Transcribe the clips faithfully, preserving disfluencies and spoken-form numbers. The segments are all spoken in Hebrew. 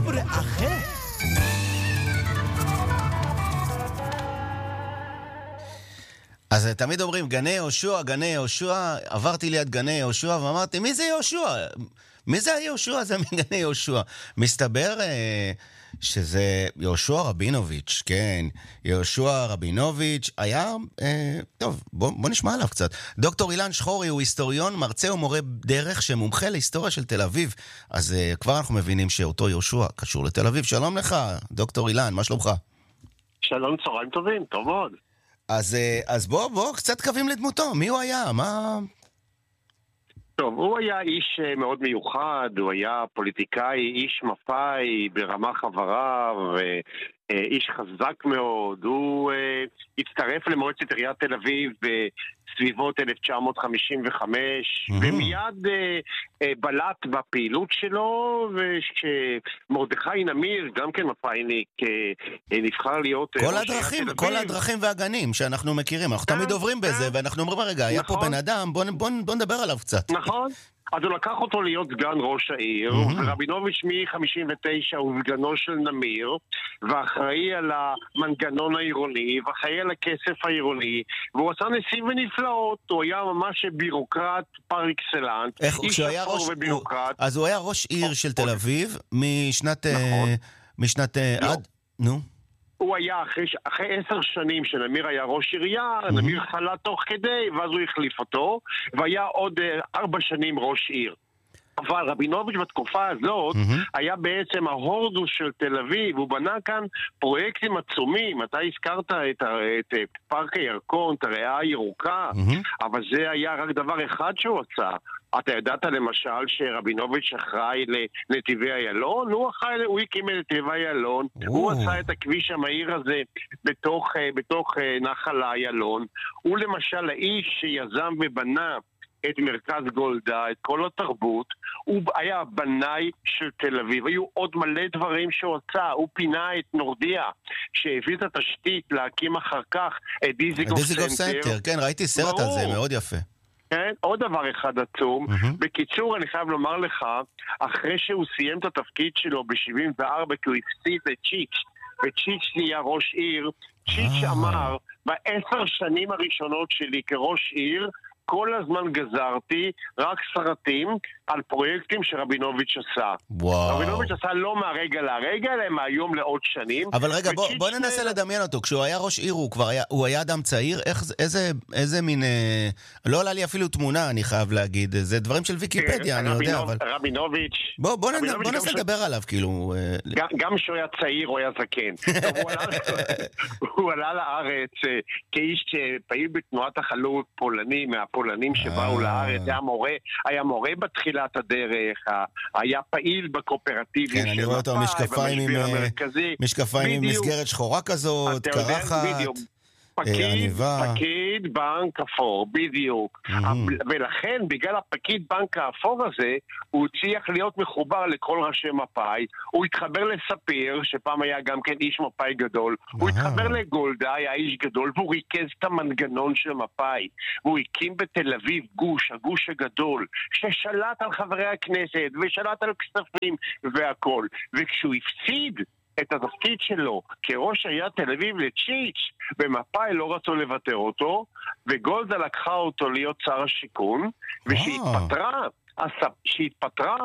סובר אחר. אז תמיד אומרים, גני יהושע, גני יהושע, עברתי ליד גני יהושע ואמרתי, מי זה יהושע? מי זה היהושע הזה מגני יהושע? מסתבר אה, שזה יהושע רבינוביץ', כן, יהושע רבינוביץ' היה, אה, טוב, בוא, בוא נשמע עליו קצת. דוקטור אילן שחורי הוא היסטוריון, מרצה ומורה דרך שמומחה להיסטוריה של תל אביב. אז אה, כבר אנחנו מבינים שאותו יהושע קשור לתל אביב. שלום לך, דוקטור אילן, מה שלומך? שלום, צהריים טובים, טוב מאוד. אז, אז בוא, בוא, קצת קווים לדמותו. מי הוא היה? מה... טוב, הוא היה איש מאוד מיוחד, הוא היה פוליטיקאי, איש מפאי ברמה חבריו, איש חזק מאוד. הוא הצטרף למועצת עיריית תל אביב בסביבות אלף תשע מאות חמישים וחמש, mm-hmm. ומיד בלט בפעילות שלו, וכשמרדכי נמיר, גם כן מפאיניק, נבחר להיות... כל הדרכים, כל הדרכים והגנים שאנחנו מכירים, אנחנו תמיד עוברים בזה, ואנחנו אומרים, רגע, היה פה בן אדם, בוא, בוא, בוא נדבר עליו קצת. נכון. אז הוא לקח אותו להיות סגן ראש העיר, mm-hmm. ורבינוביץ' מ-חמישים ותשע הוא סגנו של נמיר, ואחראי על המנגנון העירוני, ואחראי על הכסף העירוני, והוא עשה ניסים ונפלאות, הוא היה ממש בירוקרט פר אקסלנס, איש אפור ובירוקרט. אז הוא היה ראש עיר של תל אביב, משנת... נכון. משנת... לא. עד... נו? הוא היה אחרי, אחרי עשר שנים שנמיר היה ראש עירייה, mm-hmm. נמיר חלה תוך כדי, ואז הוא החליף אותו, והיה עוד uh, ארבע שנים ראש עיר. אבל רבינוביץ' בתקופה הזאת mm-hmm. היה בעצם ההורדוס של תל אביב, הוא בנה כאן פרויקטים עצומים, אתה הזכרת את, את, את פארק הירקון, את הריאה הירוקה, mm-hmm. אבל זה היה רק דבר אחד שהוא עשה. אתה ידעת למשל שרבינוביץ' אחראי לנתיבי איילון? הוא אחראי, הוא הקים את נתיבי איילון, oh. הוא עשה את הכביש המהיר הזה בתוך, בתוך נחל איילון. הוא למשל האיש שיזם ובנה את מרכז גולדה, את כל התרבות. הוא היה בנאי של תל אביב. היו עוד מלא דברים שהוא עשה. הוא פינה את נורדיה, שהביא את התשתית להקים אחר כך את דיזיגוף סנטר. סנטר. כן, ראיתי סרט על זה, מאוד יפה. כן, עוד דבר אחד עצום. Mm-hmm. בקיצור, אני חייב לומר לך, אחרי שהוא סיים את התפקיד שלו ב-שבעים וארבע, כי הוא הפסיד לצ'יץ', וצ'יץ' נהיה ראש עיר, צ'יץ' אמר, בעשר שנים הראשונות שלי כראש עיר, כל הזמן גזרתי רק סרטים על פרויקטים שרבינוביץ' עשה. וואו. רבינוביץ' עשה לא מהרגע להרגע, אלא מהיום לעוד שנים. אבל רגע, בוא, בוא ננסה לדמיין אותו. כשהוא היה ראש עיר, הוא כבר היה, הוא היה אדם צעיר? איך, איזה, איזה מין... אה, לא עלה לי אפילו תמונה, אני חייב להגיד. זה דברים של ויקיפדיה, אני יודע, אבל... רבינוביץ'... בוא, בוא, נ, בוא ננסה לדבר עליו, כאילו... גם, גם שהוא היה צעיר, הוא היה זקן. הוא, עלה, הוא עלה לארץ כאיש פעיל בתנועת החלוץ פולני, מהפולנים שבאו לארץ, היה מורה, היה מורה בתחילת הדרך, היה פעיל בקואופרטיבים. כן, אני רואה אותו משקפיים עם משקפיים עם מסגרת שחורה כזאת, קרחת. פקיד, פקיד בנק אפור, בדיוק. ולכן, בגלל הפקיד בנק האפור הזה, הוא הצליח להיות מחובר לכל ראשי מפאי. הוא התחבר לספיר, שפעם היה גם כן איש מפאי גדול. הוא התחבר לגולדה, היה איש גדול, והוא ריכז את המנגנון של מפאי. והוא הקים בתל אביב גוש, הגוש הגדול, ששלט על חברי הכנסת, ושלט על כספים והכל. וכשהוא הפסיד את התפקיד שלו כראש עיריית תל אביב לצ'יץ', במפאי לא רצו לוותר אותו, וגולדה לקחה אותו להיות שר השיכון, ושהתפטרה, שהתפטרה,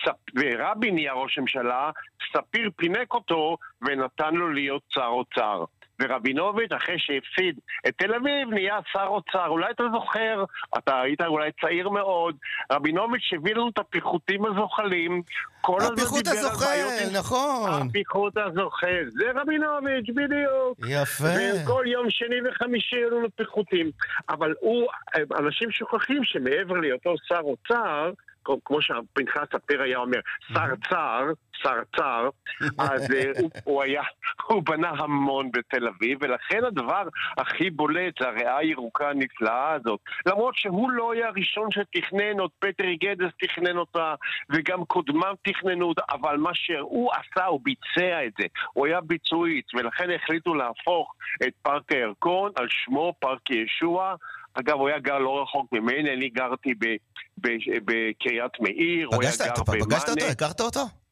ורבין נהיה ראש הממשלה, ספיר פינק אותו ונתן לו להיות שר אוצר. ורבינוביץ' אחרי שהפסיד את תל אביב נהיה שר אוצר. אולי אתה זוכר, אתה היית אולי צעיר מאוד, רבינוביץ' הביא לנו את הפיחותים הזוחלים. הפיחות הזוחל, נכון. הפיחות הזוחל, זה רבינוביץ' בדיוק. יפה. וכל יום שני וחמישי היו לנו פיחותים. אבל הוא, אנשים שוכחים שמעבר להיותו שר אוצר, כמו שפנחס ספיר היה אומר, שר צר, שר צר, אז הוא, הוא היה, הוא בנה המון בתל אביב, ולכן הדבר הכי בולט זה הריאה הירוקה הנפלאה הזאת. למרות שהוא לא היה הראשון שתכנן, עוד פטרי גדס תכנן אותה, וגם קודמיו תכננו אותה, אבל מה שהוא עשה, הוא ביצע את זה. הוא היה ביצועית, ולכן החליטו להפוך את פארק הירקון על שמו פארק ישוע. אגב, הוא היה גר לא רחוק ממני, אני גרתי בקריית מאיר, הוא היה גר במאנה. פגשת אותו? הכרת אותו?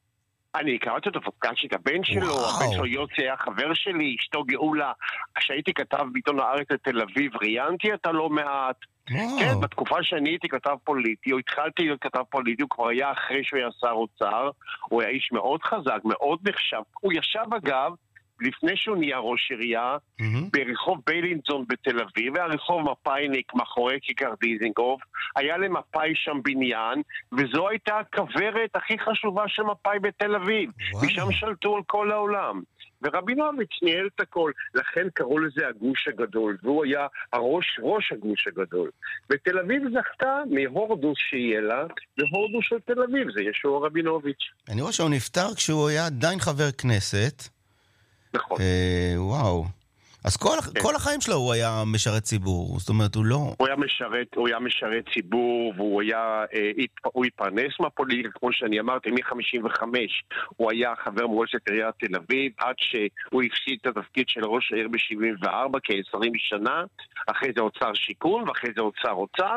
אני הכרתי אותו, פגשתי את הבן שלו, הבן שלו יוצא היה חבר שלי, אשתו גאולה. כשהייתי כתב בעיתון הארץ לתל אביב, ראיינתי אותה לא מעט. כן, בתקופה שאני הייתי כתב פוליטי, או התחלתי להיות כתב פוליטי, הוא כבר היה אחרי שהוא היה שר אוצר, הוא היה איש מאוד חזק, מאוד נחשב. הוא ישב אגב, לפני שהוא נהיה ראש עירייה, mm-hmm. ברחוב בילינסון בתל אביב, והרחוב מפאיניק מאחורי כיכר דיזינגוף, היה למפאי שם בניין, וזו הייתה הכוורת הכי חשובה של מפאי בתל אביב. Wow. משם שלטו על כל העולם. ורבינוביץ' ניהל את הכל, לכן קראו לזה הגוש הגדול, והוא היה הראש ראש הגוש הגדול. ותל אביב זכתה מהורדוס שיהיה לה, והורדוס של תל אביב, זה ישוע רבינוביץ'. אני רואה שהוא נפטר כשהוא היה עדיין חבר כנסת. נכון. אה, וואו. אז כל, כן. כל החיים שלו הוא היה משרת ציבור, זאת אומרת הוא לא... הוא היה משרת, הוא היה משרת ציבור, והוא היה, אה, הוא התפרנס מהפוליטיקה, כמו שאני אמרתי, מ-חמישים וחמש, הוא היה חבר מועצת עיריית תל אביב, עד שהוא הפסיד את התפקיד של ראש העיר ב-שבעים וארבע, כ-עשרים שנה, אחרי זה אוצר שיכון, ואחרי זה אוצר אוצר,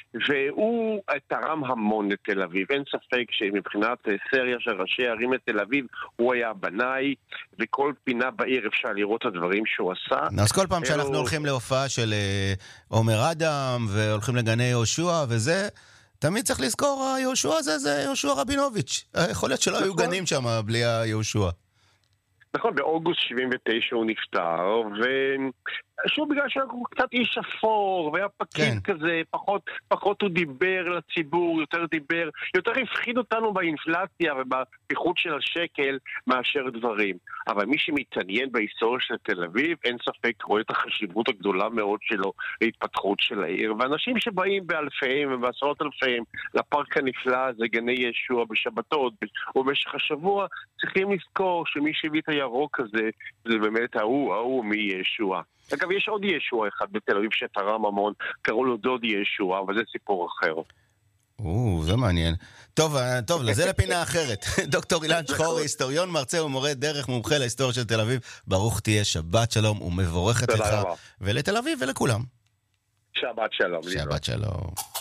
והוא תרם המון לתל אביב. אין ספק שמבחינת סריה של ראשי הערים לתל אביב, הוא היה בנאי, וכל פינה בעיר אפשר לראות את הדברים שהוא עשה. אז כל פעם שאנחנו הולכים להופעה של עומר אדם והולכים לגני יהושע וזה, תמיד צריך לזכור, היהושע הזה זה יהושע רבינוביץ'. יכול להיות שלא היו גנים שם בלי היהושע. נכון, באוגוסט שבעים ותשע הוא נפטר, ושוב בגלל שהוא קצת איש אפור, והיה פקיד כן. כזה, פחות, פחות הוא דיבר לציבור, יותר דיבר, יותר הפחיד אותנו באינפלציה ובפיחות של השקל מאשר דברים. אבל מי שמתעניין בהיסטוריה של תל אביב, אין ספק רואה את החשיבות הגדולה מאוד שלו להתפתחות של העיר, ואנשים שבאים באלפיהם ובעשרות אלפיהם לפארק הנפלא הזה, גני ישוע בשבתות ובמשך השבוע, צריכים לזכור שמי שהביא את הירוק הזה, זה באמת ההוא, ההוא מי ישוע. אגב, יש עוד ישוע אחד בתל אביב שתרם המון, קראו לו דוד ישוע, אבל זה סיפור אחר. או, זה מעניין. טוב, טוב, לזה לפינה אחרת. דוקטור אילן שחורי, היסטוריון, מרצה ומורה דרך, מומחה להיסטוריה של תל אביב. ברוך תהיה, שבת שלום ומבורכת לך ולתל אביב ולכולם. שבת שלום. שבת שלום.